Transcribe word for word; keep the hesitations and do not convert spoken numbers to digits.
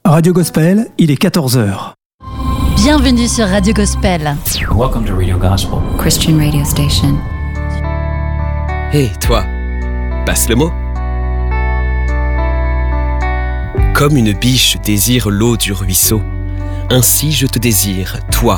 Radio Gospel, il est quatorze heures. Bienvenue sur Radio Gospel. Welcome to Radio Gospel. Christian radio station. Hé, hey, toi, passe le mot. Comme une biche désire l'eau du ruisseau, ainsi je te désire, toi,